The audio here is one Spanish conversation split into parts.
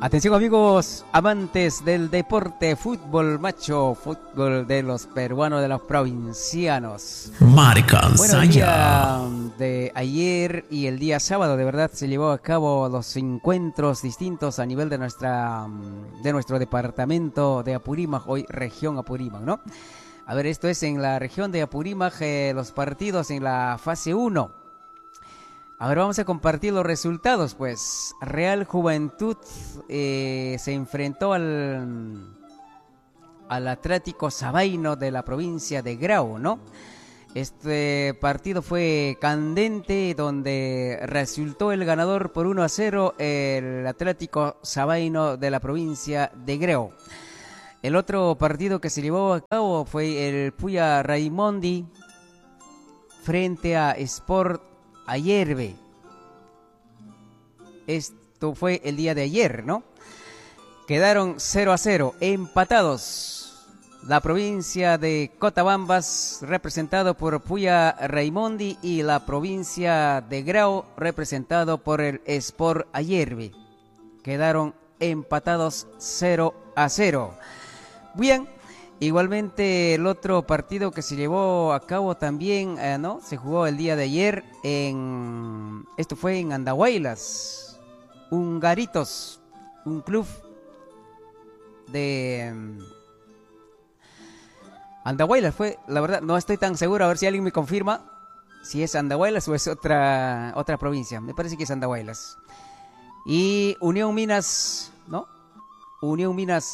Atención amigos, amantes del deporte, fútbol macho, fútbol de los peruanos, de los provincianos. Bueno, el día de ayer y el día sábado de verdad se llevó a cabo los encuentros distintos a nivel de nuestro departamento de Apurímac, hoy región Apurímac, ¿no? A ver, esto es en la región de Apurímac, los partidos en la fase 1. Ahora vamos a compartir los resultados, pues. Real Juventud se enfrentó al Atlético Sabaino de la provincia de Grau, ¿no? Este partido fue candente, donde resultó el ganador por 1-0 el Atlético Sabaino de la provincia de Grau. El otro partido que se llevó a cabo fue el Puya Raimondi frente a Sport Ayerbe. Esto fue el día de ayer, ¿no? Quedaron 0-0, empatados. La provincia de Cotabambas, representado por Puya Raimondi, y la provincia de Grau, representado por el Sport Ayerbe. Quedaron empatados 0-0. Bien. Igualmente el otro partido que se llevó a cabo también, ¿no? Se jugó el día de ayer esto fue en Andahuaylas, Hungaritos, un club de Andahuaylas fue, la verdad no estoy tan seguro, a ver si alguien me confirma si es Andahuaylas o es otra provincia. Me parece que es Andahuaylas. Y Unión Minas, ¿no? Unión Minas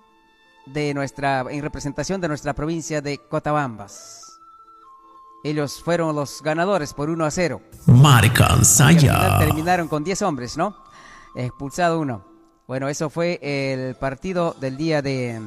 en representación de nuestra provincia de Cotabambas. Ellos fueron los ganadores por 1-0. Terminaron con 10 hombres, ¿no? Expulsado uno. Bueno, eso fue el partido del día de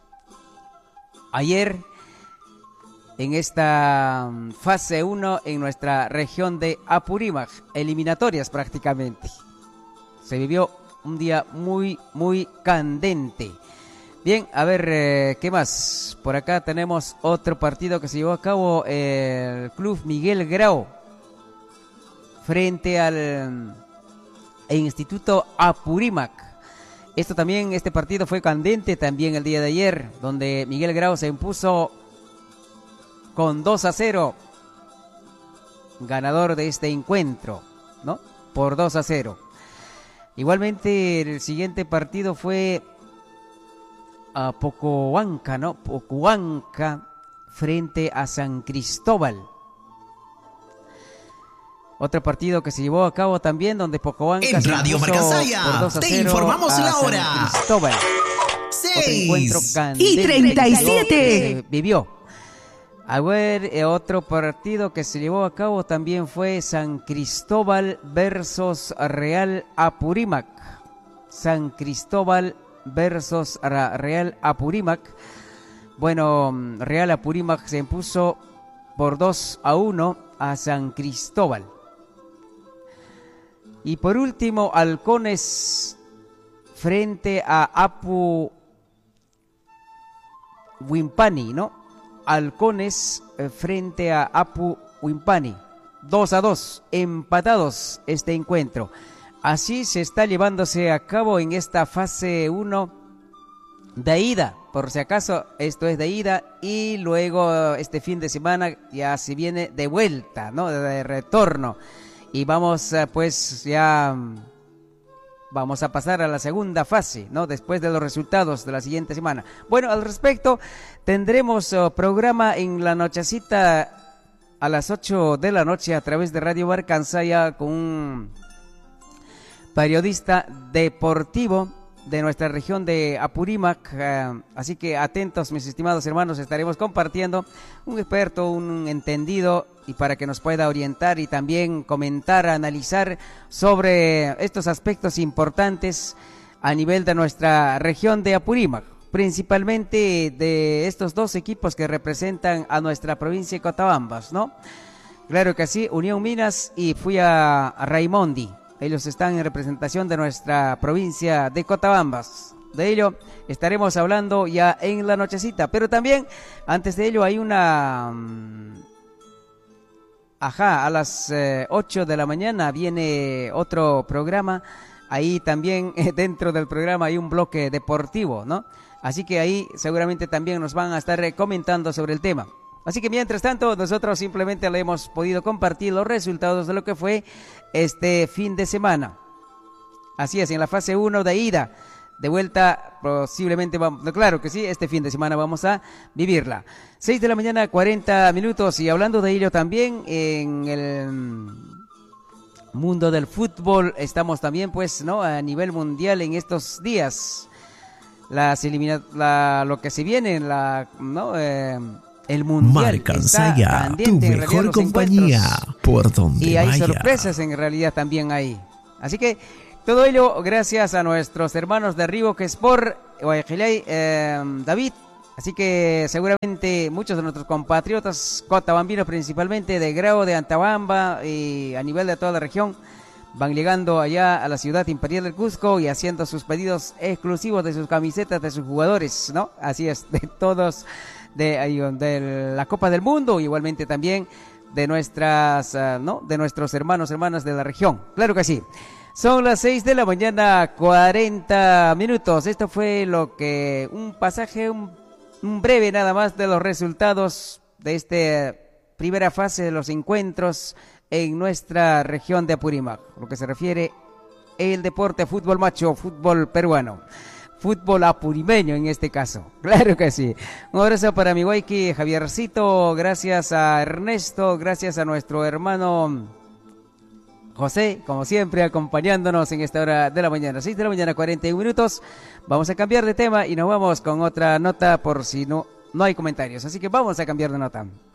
ayer en esta fase 1 en nuestra región de Apurímac. Eliminatorias prácticamente. Se vivió un día muy, muy candente. Bien, a ver, ¿qué más? Por acá tenemos otro partido que se llevó a cabo, el Club Miguel Grau frente al Instituto Apurímac. Este partido fue candente también el día de ayer, donde Miguel Grau se impuso con 2-0, ganador de este encuentro, ¿no? Por 2-0. Igualmente, el siguiente partido fue a Pocohuanca, ¿no? Pocohuanca frente a San Cristóbal. Otro partido que se llevó a cabo también, donde Pocohuanca en Radio Marcasaya te informamos la hora. San Cristóbal. 6:37 vivió. A ver, otro partido que se llevó a cabo también fue San Cristóbal versus Real Apurímac. San Cristóbal versus Real Apurímac. Bueno, Real Apurímac se impuso por 2-1 a San Cristóbal. Y por último, Halcones frente a Apu Wimpani, ¿no? Halcones frente a Apu Wimpani. 2-2, empatados este encuentro. Así se está llevándose a cabo en esta fase 1 de ida. Por si acaso, esto es de ida y luego este fin de semana ya se viene de vuelta, ¿no? De retorno. Y vamos a pasar a la segunda fase, ¿no? Después de los resultados de la siguiente semana. Bueno, al respecto, tendremos programa en la nochecita a las 8 de la noche a través de Radio Marcasaya con un periodista deportivo de nuestra región de Apurímac, así que atentos mis estimados hermanos, estaremos compartiendo un experto, un entendido, y para que nos pueda orientar y también comentar, analizar sobre estos aspectos importantes a nivel de nuestra región de Apurímac, principalmente de estos dos equipos que representan a nuestra provincia de Cotabambas, ¿no? Claro que sí, Unión Minas y Puya Raimondi. Ellos están en representación de nuestra provincia de Cotabambas. De ello estaremos hablando ya en la nochecita. Pero también, antes de ello, hay a las 8 de la mañana viene otro programa ahí también dentro del programa hay un bloque deportivo, ¿no? Así que ahí seguramente también nos van a estar comentando sobre el tema. Así que mientras tanto, nosotros simplemente le hemos podido compartir los resultados de lo que fue este fin de semana. Así es, en la fase 1 de ida. De vuelta, posiblemente, claro que sí, este fin de semana vamos a vivirla. 6 de la mañana, 40 minutos. Y hablando de ello también, en el mundo del fútbol, estamos también, pues, ¿no? A nivel mundial en estos días. Lo que se viene, ¿no? El mundial está candente, tu mejor compañía, por donde y hay vaya. Sorpresas en realidad también ahí. Así que todo ello gracias a nuestros hermanos de Reebok Sport, David. Así que seguramente muchos de nuestros compatriotas cotabambinos, principalmente de Grau, de Antabamba y a nivel de toda la región, van llegando allá a la ciudad imperial del Cusco y haciendo sus pedidos exclusivos de sus camisetas de sus jugadores, ¿no? Así es, de todos, de la Copa del Mundo, igualmente también de nuestras, ¿no? De nuestros hermanas de la región. Claro que sí. Son las 6 de la mañana, 40 minutos. Esto fue un pasaje, un breve nada más de los resultados de esta primera fase de los encuentros en nuestra región de Apurímac, lo que se refiere el deporte fútbol macho, fútbol peruano, fútbol apurimeño en este caso, claro que sí. Un abrazo para mi Guayqui Javiercito, gracias a Ernesto, gracias a nuestro hermano José, como siempre acompañándonos en esta hora de la mañana, 6 de la mañana, 41 minutos. Vamos a cambiar de tema y nos vamos con otra nota por si no hay comentarios, así que vamos a cambiar de nota.